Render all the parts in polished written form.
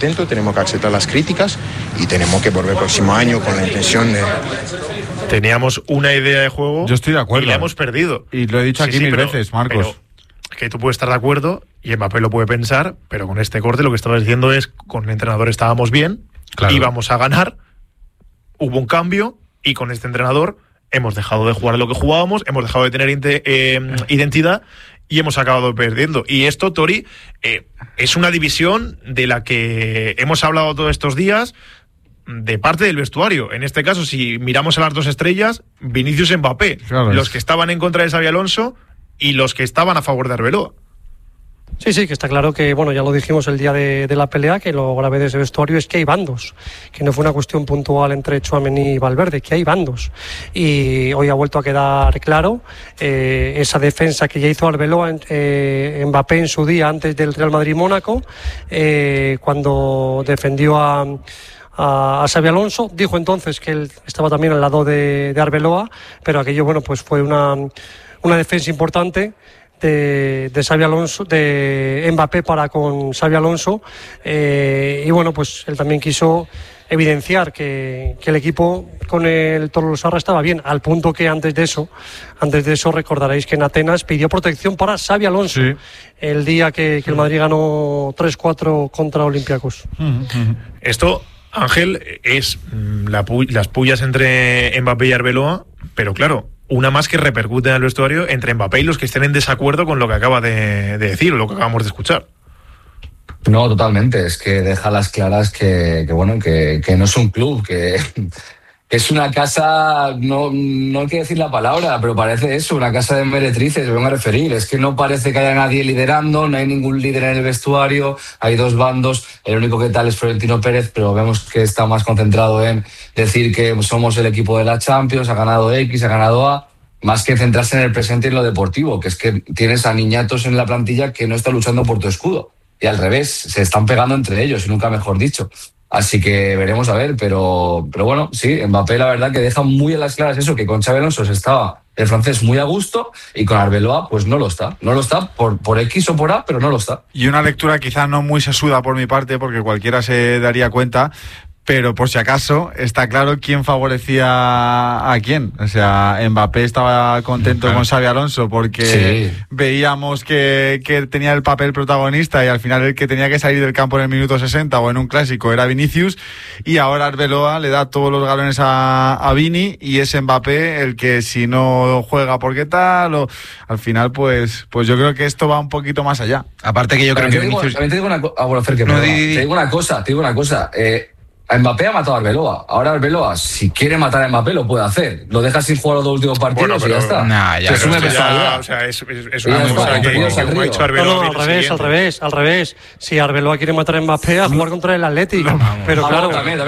contento, tenemos que aceptar las críticas y tenemos que volver el próximo año con la intención de... Teníamos una idea de juego. Yo estoy de acuerdo. Y la hemos perdido. Y lo he dicho aquí mil veces, Marcos. Pero que tú puedes estar de acuerdo y Mbappé lo puede pensar, pero con este corte lo que estabas diciendo es con el entrenador estábamos bien, claro, íbamos a ganar, hubo un cambio y con este entrenador hemos dejado de jugar lo que jugábamos, hemos dejado de tener identidad y hemos acabado perdiendo. Y esto, Tori, es una división de la que hemos hablado todos estos días de parte del vestuario. En este caso, si miramos a las dos estrellas, Vinicius y Mbappé, claro, los que estaban en contra de Xabi Alonso y los que estaban a favor de Arbeloa. Sí, que está claro que, bueno, ya lo dijimos el día de la pelea, que lo grave de ese vestuario es que hay bandos, que no fue una cuestión puntual entre Tchouaméni y Valverde, que hay bandos. Y hoy ha vuelto a quedar claro esa defensa que ya hizo Arbeloa, Mbappé en su día antes del Real Madrid-Mónaco, cuando defendió a Xabi Alonso. Dijo entonces que él estaba también al lado de Arbeloa, pero aquello, bueno, pues fue una defensa importante de Xabi Alonso, de Mbappé para con Xabi Alonso, y bueno, pues él también quiso evidenciar que el equipo con el Tolosarra estaba bien, al punto que antes de eso recordaréis que en Atenas pidió protección para Xabi Alonso, sí, el día que el Madrid ganó 3-4 contra Olympiacos. Esto, Ángel, es las pullas entre Mbappé y Arbeloa, pero claro, una más que repercute en el vestuario entre Mbappé y los que estén en desacuerdo con lo que acaba de decir o lo que acabamos de escuchar. No, totalmente. Es que deja las claras que no es un club, que es una casa, no hay que decir la palabra, pero parece eso, una casa de meretrices, me vengo a referir. Es que no parece que haya nadie liderando, no hay ningún líder en el vestuario, hay dos bandos, el único que tal es Florentino Pérez, pero vemos que está más concentrado en decir que somos el equipo de la Champions, ha ganado X, ha ganado A, más que centrarse en el presente y en lo deportivo, que es que tienes a niñatos en la plantilla que no están luchando por tu escudo. Y al revés, se están pegando entre ellos, y nunca mejor dicho. Así que veremos a ver, pero bueno, sí, Mbappé la verdad que deja muy a las claras eso, que con Xabi Alonso estaba el francés muy a gusto y con Arbeloa pues no lo está por X o por A, pero no lo está. Y una lectura quizá no muy sesuda por mi parte, porque cualquiera se daría cuenta, pero por si acaso está claro quién favorecía a quién. O sea, Mbappé estaba contento con Xabi Alonso porque sí, veíamos que tenía el papel protagonista y al final el que tenía que salir del campo en el minuto 60 o en un clásico era Vinicius, y ahora Arbeloa le da todos los galones a Vini y es Mbappé el que si no juega porque tal, o al final pues yo creo que esto va un poquito más allá. Aparte que yo creo que Vinicius... También te digo una cosa, te digo una cosa, a Mbappé ha matado a Arbeloa. Ahora Arbeloa, si quiere matar a Mbappé, lo puede hacer. Lo deja sin jugar los dos últimos partidos, pero y ya está. Nah, ya, es una personalidad. O sea, es una cosa que ha hecho Arbeloa. No, al revés. Si Arbeloa quiere matar a Mbappé, a jugar contra el Atlético. Pero claro,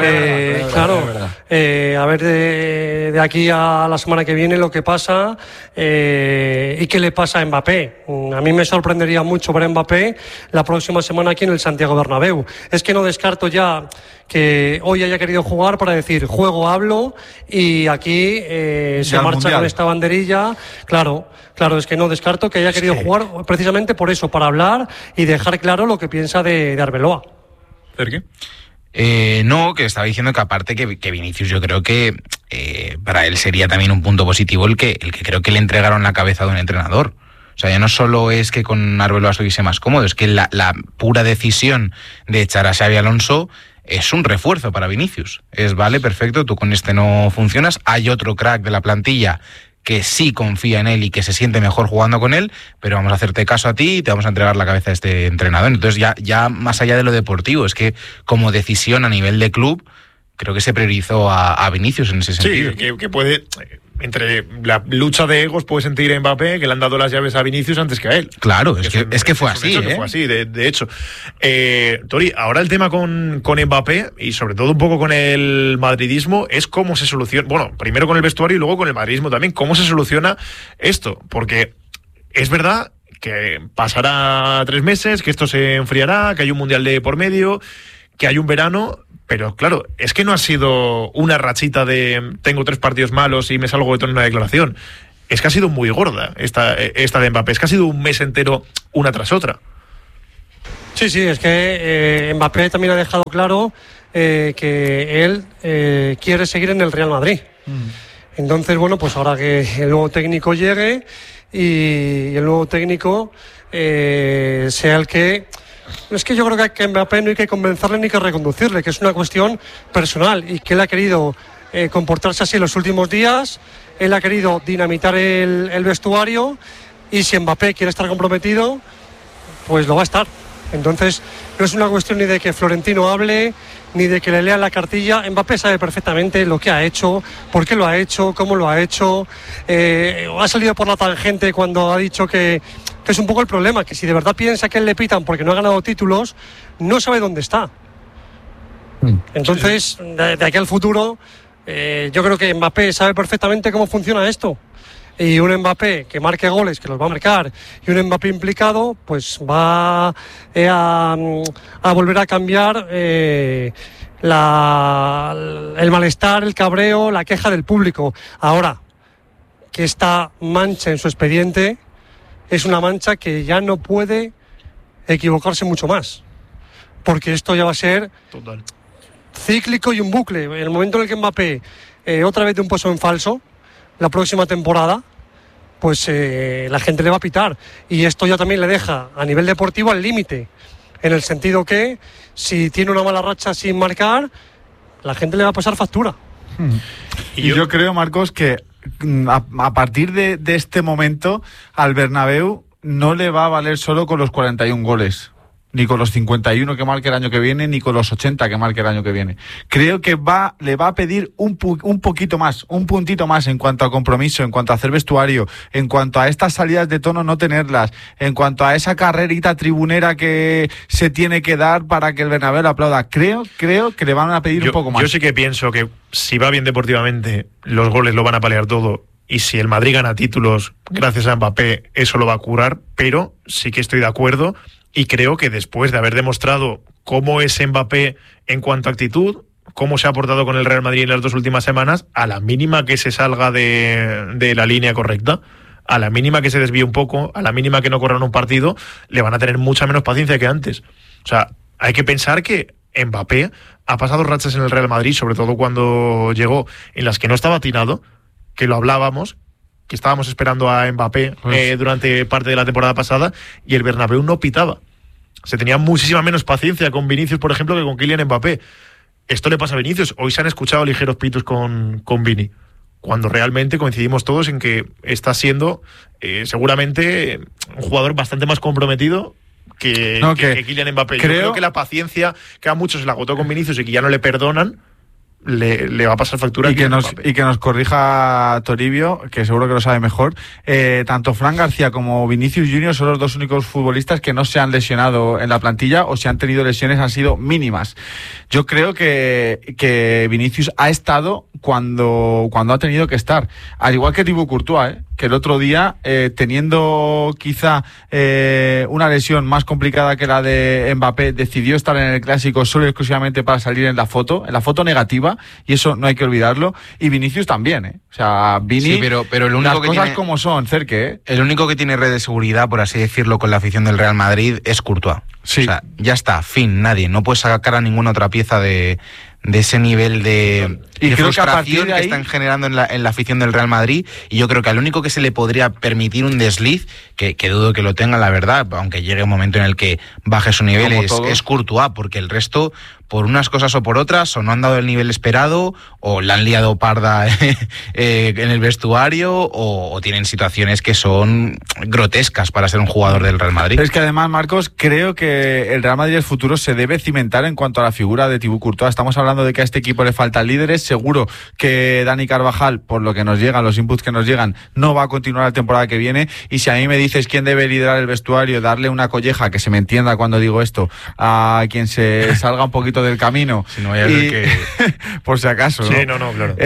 a ver de aquí a la semana que viene lo que pasa y qué le pasa a Mbappé. A mí me sorprendería mucho ver a Mbappé la próxima semana aquí en el Santiago Bernabéu. Es que no descarto ya que hoy haya querido jugar para decir juego, hablo, y aquí se marcha mundial con esta banderilla. Claro, es que no descarto que haya querido jugar precisamente por eso, para hablar y dejar claro lo que piensa de Arbeloa. ¿Por qué? No, que estaba diciendo que aparte que Vinicius, yo creo que para él sería también un punto positivo el que creo que le entregaron la cabeza de un entrenador. O sea, ya no solo es que con Arbeloa estuviese más cómodo, es que la pura decisión de echar a Xabi Alonso es un refuerzo para Vinicius. Vale, perfecto, tú con este no funcionas, hay otro crack de la plantilla que sí confía en él y que se siente mejor jugando con él, pero vamos a hacerte caso a ti y te vamos a entregar la cabeza a este entrenador. Entonces ya más allá de lo deportivo, es que como decisión a nivel de club, creo que se priorizó a Vinicius en ese sentido. Sí, que puede... Entre la lucha de egos puede sentir a Mbappé que le han dado las llaves a Vinicius antes que a él. Claro, es que fue así. Que fue así, de hecho. Tori, ahora el tema con Mbappé y sobre todo un poco con el madridismo es cómo se soluciona, bueno, primero con el vestuario y luego con el madridismo también, cómo se soluciona esto, porque es verdad que pasará 3 meses, que esto se enfriará, que hay un mundial de por medio, que hay un verano, pero claro, es que no ha sido una rachita de tengo 3 partidos malos y me salgo de tono en una declaración. Es que ha sido muy gorda esta de Mbappé, es que ha sido un mes entero una tras otra. Sí, es que Mbappé también ha dejado claro que él quiere seguir en el Real Madrid. Entonces, bueno, pues ahora que el nuevo técnico llegue y el nuevo técnico sea el que... Es que yo creo que Mbappé no hay que convencerle ni que reconducirle, que es una cuestión personal y que él ha querido comportarse así en los últimos días, él ha querido dinamitar el vestuario y si Mbappé quiere estar comprometido, pues lo va a estar. Entonces, no es una cuestión ni de que Florentino hable, ni de que le lean la cartilla. Mbappé sabe perfectamente lo que ha hecho, por qué lo ha hecho, cómo lo ha hecho. Ha salido por la tangente cuando ha dicho que es un poco el problema, que si de verdad piensa que él le pitan porque no ha ganado títulos, no sabe dónde está. Entonces, de aquí al futuro, yo creo que Mbappé sabe perfectamente cómo funciona esto. Y un Mbappé que marque goles, que los va a marcar, y un Mbappé implicado, pues va a volver a cambiar el malestar, el cabreo, la queja del público. Ahora, que esta mancha en su expediente es una mancha que ya no puede equivocarse mucho más, porque esto ya va a ser total cíclico y un bucle. En el momento en el que Mbappé otra vez de un paso en falso la próxima temporada, pues la gente le va a pitar. Y esto ya también le deja a nivel deportivo al límite, en el sentido que si tiene una mala racha sin marcar, la gente le va a pasar factura. Y yo creo, Marcos, que a partir de este momento al Bernabéu no le va a valer solo con los 41 goles, ni con los 51 que marque el año que viene, ni con los 80 que marque el año que viene. Creo que le va a pedir un poquito más, un puntito más en cuanto a compromiso, en cuanto a hacer vestuario, en cuanto a estas salidas de tono no tenerlas, en cuanto a esa carrerita tribunera que se tiene que dar para que el Bernabéu lo aplauda. Creo que le van a pedir un poco más. Yo sí que pienso que si va bien deportivamente, los goles lo van a paliar todo. Y si el Madrid gana títulos gracias a Mbappé, eso lo va a curar. Pero sí que estoy de acuerdo. Y creo que después de haber demostrado cómo es Mbappé en cuanto a actitud, cómo se ha portado con el Real Madrid en las 2 últimas semanas, a la mínima que se salga de la línea correcta, a la mínima que se desvíe un poco, a la mínima que no corran un partido, le van a tener mucha menos paciencia que antes. O sea, hay que pensar que Mbappé ha pasado rachas en el Real Madrid, sobre todo cuando llegó, en las que no estaba atinado, que lo hablábamos, que estábamos esperando a Mbappé durante parte de la temporada pasada, y el Bernabéu no pitaba. Se tenía muchísima menos paciencia con Vinicius, por ejemplo, que con Kylian Mbappé. Esto le pasa a Vinicius. Hoy se han escuchado ligeros pitos con Vini, cuando realmente coincidimos todos en que está siendo seguramente un jugador bastante más comprometido que Kylian Mbappé. Yo creo que la paciencia que a muchos se la agotó con Vinicius y que ya no le perdonan, le va a pasar factura. Y que nos corrija Toribio, que seguro que lo sabe mejor. Tanto Fran García como Vinicius Junior son los 2 únicos futbolistas que no se han lesionado en la plantilla, o si han tenido lesiones han sido mínimas. Yo creo que Vinicius ha estado cuando ha tenido que estar, al igual que Thibaut Courtois, que el otro día, teniendo quizá una lesión más complicada que la de Mbappé, decidió estar en el Clásico solo y exclusivamente para salir en la foto negativa, y eso no hay que olvidarlo. Y Vinicius también, O sea, Vini, sí, pero el único las que cosas tiene, como son, Cerque, El único que tiene red de seguridad, por así decirlo, con la afición del Real Madrid es Courtois. Sí. O sea, ya está, fin, nadie. No puedes sacar a ninguna otra pieza de ese nivel de frustración que están generando en la afición del Real Madrid. Y yo creo que al único que se le podría permitir un desliz, que dudo que lo tenga, la verdad, aunque llegue un momento en el que baje su nivel, es Courtois, porque el resto, por unas cosas o por otras, o no han dado el nivel esperado, o la han liado parda en el vestuario, o tienen situaciones que son grotescas para ser un jugador del Real Madrid. Es que además, Marcos, creo que el Real Madrid del futuro se debe cimentar en cuanto a la figura de Thibaut Courtois. Estamos hablando de que a este equipo le faltan líderes. Seguro que Dani Carvajal, por lo que nos llegan, los inputs que nos llegan, no va a continuar la temporada que viene. Y si a mí me dices quién debe liderar el vestuario, darle una colleja, que se me entienda cuando digo esto, a quien se salga un poquito del camino, si no vaya a ser que... por si acaso, ¿no? Sí, no, claro.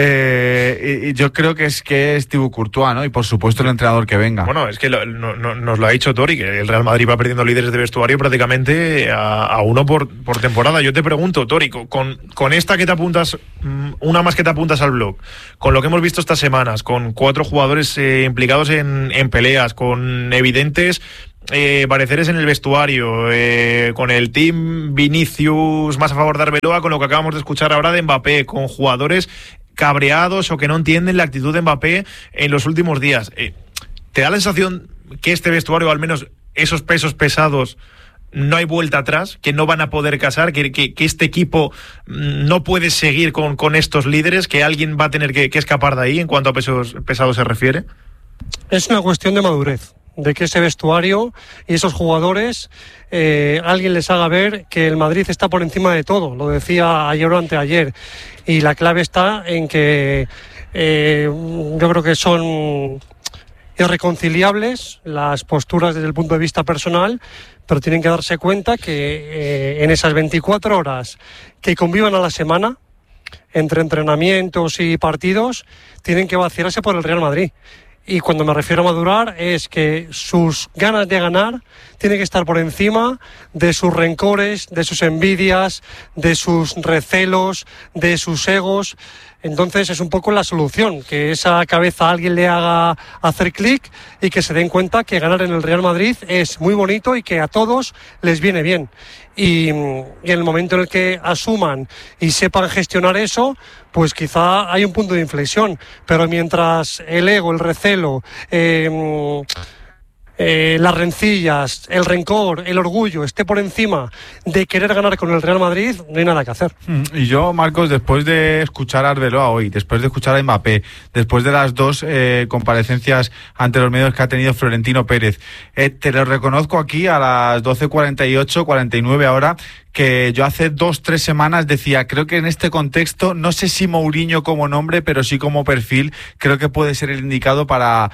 Y yo creo que es Thibaut Courtois, ¿no? Y por supuesto el entrenador que venga. Bueno, es que nos lo ha dicho Tori, que el Real Madrid va perdiendo líderes de vestuario prácticamente a uno por temporada. Yo te pregunto, Tori, con esta que te apuntas, una más que te apuntas al blog, con lo que hemos visto estas semanas, con 4 jugadores implicados en peleas, con evidentes pareceres en el vestuario, con el team Vinicius más a favor de Arbeloa, con lo que acabamos de escuchar ahora de Mbappé, con jugadores cabreados o que no entienden la actitud de Mbappé en los últimos días. ¿Te da la sensación que este vestuario, o al menos esos pesos pesados, no hay vuelta atrás, que no van a poder casar, que este equipo no puede seguir con estos líderes, que alguien va a tener que escapar de ahí en cuanto a pesos pesados se refiere? Es una cuestión de madurez, de que ese vestuario y esos jugadores, alguien les haga ver que el Madrid está por encima de todo. Lo decía ayer o anteayer, y la clave está en que yo creo que son irreconciliables las posturas desde el punto de vista personal, pero tienen que darse cuenta que en esas 24 horas que convivan a la semana, entre entrenamientos y partidos, tienen que vaciarse por el Real Madrid. Y cuando me refiero a madurar, es que sus ganas de ganar tienen que estar por encima de sus rencores, de sus envidias, de sus recelos, de sus egos. Entonces es un poco la solución, que esa cabeza a alguien le haga hacer clic y que se den cuenta que ganar en el Real Madrid es muy bonito y que a todos les viene bien. Y en el momento en el que asuman y sepan gestionar eso, pues quizá hay un punto de inflexión. Pero mientras el ego, el recelo, las rencillas, el rencor, el orgullo esté por encima de querer ganar con el Real Madrid, no hay nada que hacer. Y yo, Marcos, después de escuchar a Arbeloa hoy, después de escuchar a Mbappé, después de las dos comparecencias ante los medios que ha tenido Florentino Pérez, te lo reconozco aquí a las 12:48, 49 ahora, que yo hace 2-3 semanas decía, creo que en este contexto, no sé si Mourinho como nombre, pero sí como perfil, creo que puede ser el indicado para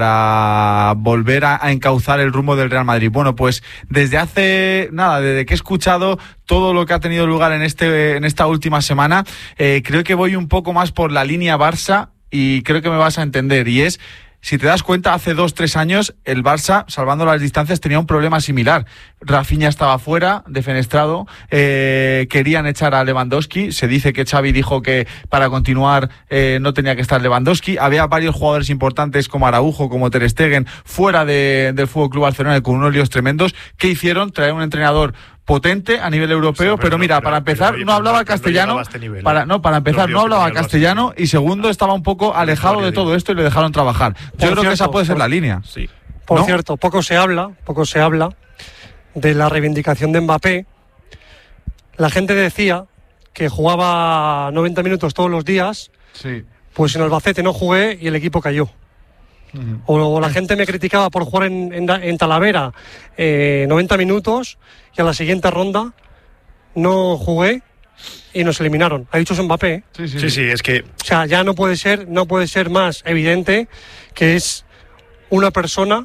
volver a encauzar el rumbo del Real Madrid. Bueno, pues desde que he escuchado todo lo que ha tenido lugar en esta última semana, creo que voy un poco más por la línea Barça, y creo que me vas a entender, y es, si te das cuenta, hace 2-3 años el Barça, salvando las distancias, tenía un problema similar. Rafinha estaba fuera, defenestrado, querían echar a Lewandowski, se dice que Xavi dijo que para continuar no tenía que estar Lewandowski, había varios jugadores importantes como Araujo, como Ter Stegen, fuera del Fútbol Club Barcelona, con unos líos tremendos. ¿Qué hicieron? Traer un entrenador potente a nivel europeo, pero mira, para empezar no hablaba castellano, no hablaba castellano, y segundo, estaba un poco alejado de todo esto y le dejaron trabajar. Yo creo que esa puede ser la línea. Sí. Por cierto, poco se habla de la reivindicación de Mbappé. La gente decía que jugaba 90 minutos todos los días, sí. Pues en Albacete no jugué y el equipo cayó. O la gente me criticaba por jugar en Talavera 90 minutos y a la siguiente ronda no jugué y nos eliminaron. Ha dicho Mbappé, ¿eh? Sí, es que... O sea, ya no puede ser más evidente que es una persona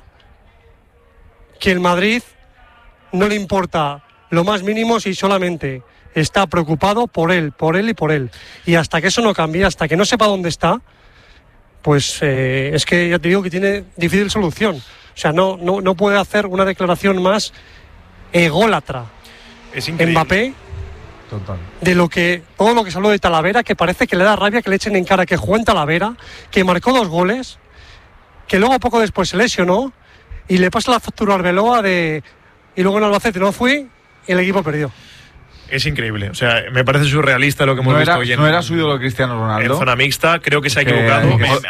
que el Madrid no le importa lo más mínimo si solamente está preocupado por él. Y hasta que eso no cambie, hasta que no sepa dónde está, pues es que ya te digo que tiene difícil solución. O sea, no puede hacer una declaración más ególatra. Es increíble. Mbappé, total, de todo lo que se habló de Talavera, que parece que le da rabia que le echen en cara que jugó en Talavera, que marcó 2 goles, que luego poco después se lesionó y le pasa la factura a Arbeloa y luego en Albacete no fui y el equipo perdió. Es increíble, o sea, me parece surrealista lo que hemos visto hoy. No era su ídolo Cristiano Ronaldo. En zona mixta, creo que se ha equivocado.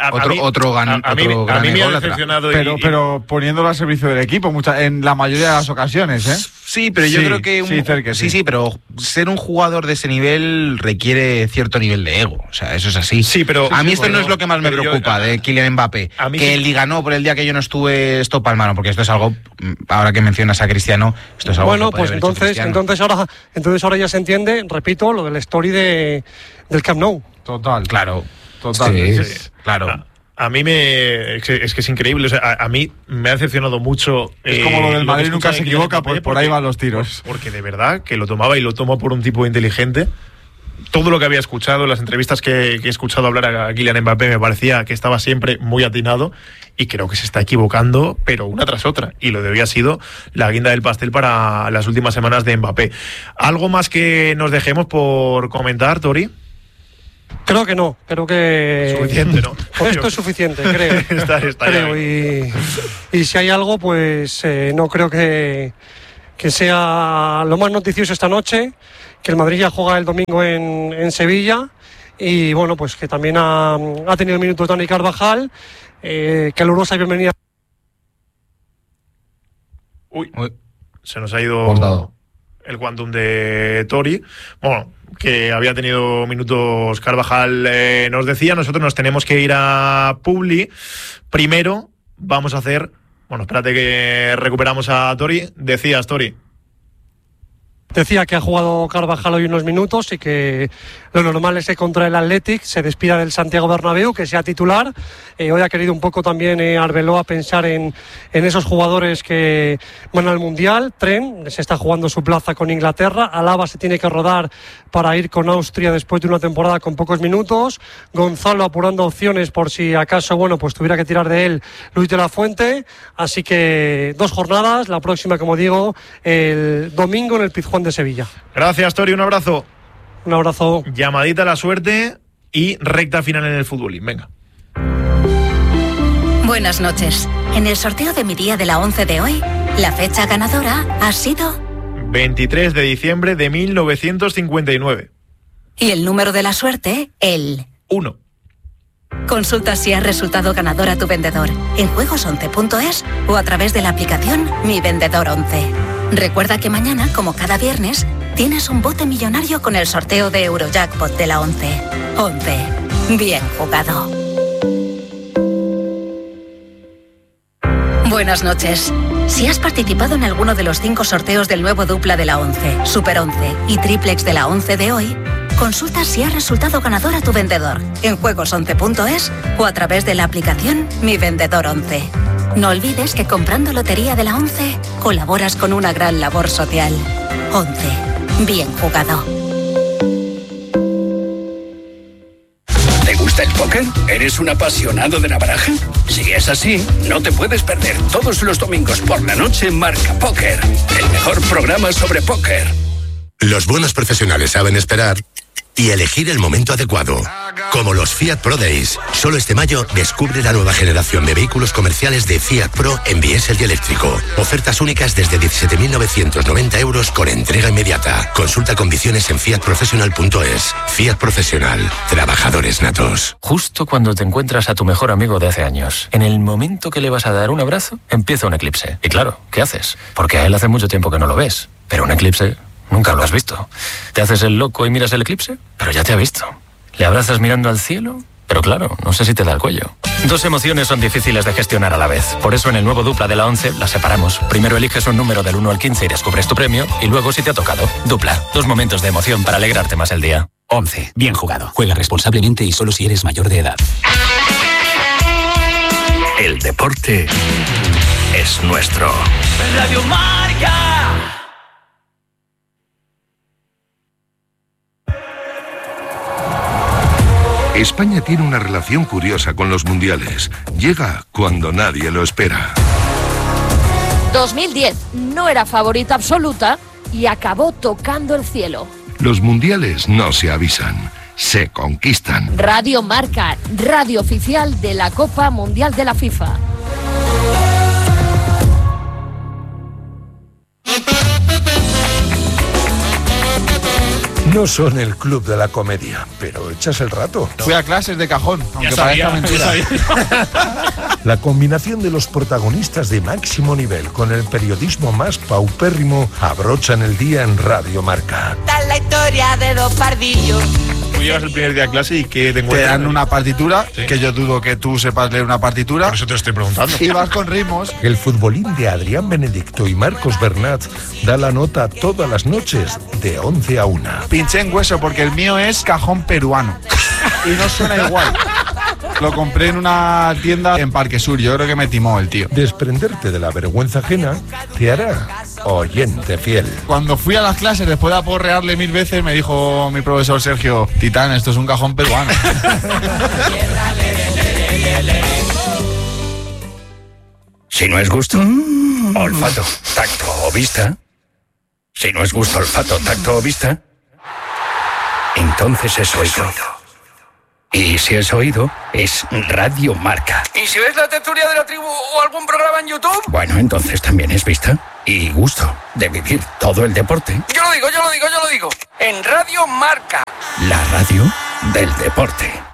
A mí me ha decepcionado. Pero poniéndolo al servicio del equipo en la mayoría de las ocasiones, ¿eh? Sí, pero yo creo que sí, pero ser un jugador de ese nivel requiere cierto nivel de ego. O sea, eso es así. Sí, pero a mí esto no es lo que más me preocupa de Kylian Mbappé. Que él diga, no, por el día que yo no estuve, esto palmaron, porque esto es algo, ahora que mencionas a Cristiano, esto es algo. Bueno, pues entonces ahora ya se entiende, repito, lo del story del Camp Nou. Total. Claro. Total. Sí, claro. A mí es que es increíble, o sea, a mí me ha decepcionado mucho. Es como lo del Madrid nunca se equivoca, pues por ahí van los tiros. Porque de verdad que lo tomaba y lo tomo por un tipo inteligente. Todo lo que había escuchado, las entrevistas que he escuchado hablar a Kylian Mbappé, me parecía que estaba siempre muy atinado, y creo que se está equivocando, pero una tras otra. Y lo de hoy ha sido la guinda del pastel para las últimas semanas de Mbappé. ¿Algo más que nos dejemos por comentar, Tori? Creo que no, creo que... Suficiente, ¿no? Con esto es suficiente, creo. Está creo. Y si hay algo, pues no creo que sea lo más noticioso esta noche, que el Madrid ya juega el domingo en Sevilla, y bueno, pues que también ha tenido minutos Dani Carvajal, calurosa bienvenida. Uy, se nos ha ido Cortado el quantum de Tori. Bueno, que había tenido minutos Carvajal, nos decía. Nosotros nos tenemos que ir a Publi. Primero vamos a hacer... Bueno, espérate que recuperamos a Tori. Decías, Tori. Decía que ha jugado Carvajal hoy unos minutos y que lo normal es que contra el Athletic se despida del Santiago Bernabéu, que sea titular. Hoy ha querido un poco también Arbeloa pensar en esos jugadores que van al Mundial. Trent se está jugando su plaza con Inglaterra. Alaba se tiene que rodar para ir con Austria después de una temporada con pocos minutos. Gonzalo apurando opciones por si acaso, bueno, pues tuviera que tirar de él Luis de la Fuente. Así que 2 jornadas. La próxima, como digo, el domingo en el Pizjuán de Sevilla. Gracias, Tori, un abrazo. Un abrazo. Llamadita a la suerte y recta final en el fútbol. Venga. Buenas noches. En el sorteo de mi día de la 11 de hoy, la fecha ganadora ha sido 23 de diciembre de 1959. Y el número de la suerte, el 1. Consulta si has resultado ganador a tu vendedor en juegos11.es o a través de la aplicación Mi Vendedor 11. Recuerda que mañana, como cada viernes, tienes un bote millonario con el sorteo de Eurojackpot de la 11. 11. Bien jugado. Buenas noches. Si has participado en alguno de los 5 sorteos del nuevo dupla de la 11, Super 11 y Triplex de la 11 de hoy, consulta si has resultado ganador a tu vendedor en juegos11.es o a través de la aplicación Mi Vendedor 11. No olvides que comprando Lotería de la 11 colaboras con una gran labor social. 11. Bien jugado. ¿Te gusta el póker? ¿Eres un apasionado de la baraja? Si es así, no te puedes perder todos los domingos por la noche Marca Póker, el mejor programa sobre póker. Los buenos profesionales saben esperar y elegir el momento adecuado. Como los Fiat Pro Days. Solo este mayo descubre la nueva generación de vehículos comerciales de Fiat Pro en diésel y eléctrico. Ofertas únicas desde 17.990 euros con entrega inmediata. Consulta condiciones en fiatprofessional.es. Fiat Profesional. Trabajadores natos. Justo cuando te encuentras a tu mejor amigo de hace años, en el momento que le vas a dar un abrazo, empieza un eclipse. Y claro, ¿qué haces? Porque a él hace mucho tiempo que no lo ves. Pero un eclipse... nunca lo has visto. ¿Te haces el loco y miras el eclipse? Pero ya te ha visto. ¿Le abrazas mirando al cielo? Pero claro, no sé si te da el cuello. 2 emociones son difíciles de gestionar a la vez. Por eso en el nuevo dupla de la 11 las separamos. Primero eliges un número del 1 al 15 y descubres tu premio. Y luego si te ha tocado. Dupla. 2 momentos de emoción para alegrarte más el día. 11. Bien jugado. Juega responsablemente y solo si eres mayor de edad. El deporte es nuestro. Radio Marca. España tiene una relación curiosa con los mundiales. Llega cuando nadie lo espera. 2010 no era favorita absoluta y acabó tocando el cielo. Los mundiales no se avisan, se conquistan. Radio Marca, radio oficial de la Copa Mundial de la FIFA. No son el club de la comedia, pero echas el rato. Fui a clases de cajón, aunque sabía, parezca mentira. La combinación de los protagonistas de máximo nivel con el periodismo más paupérrimo abrochan el día en Radio Marca. Esta es la historia de 2 pardillos. Tú llegas el primer día a clase y ¿qué te encuentras? Te dan una partitura, sí, que yo dudo que tú sepas leer una partitura. Por eso te estoy preguntando. Y vas con ritmos. El futbolín de Adrián Benedicto y Marcos Bernat da la nota todas las noches de 11 a 1. Pinché en hueso porque el mío es cajón peruano. Y no suena igual. Lo compré en una tienda en Parque Sur. Yo creo que me timó el tío. Desprenderte de la vergüenza ajena te hará oyente fiel. Cuando fui a las clases, después de aporrearle 1000 veces, me dijo mi profesor Sergio: Titán, esto es un cajón peruano. Si no es gusto, olfato, tacto o vista. Si no es gusto, olfato, tacto o vista, entonces es oído. Y si es oído, es Radio Marca. ¿Y si ves la tertulia de la tribu o algún programa en YouTube? Bueno, entonces también es vista y gusto de vivir todo el deporte. Yo lo digo. En Radio Marca. La radio del deporte.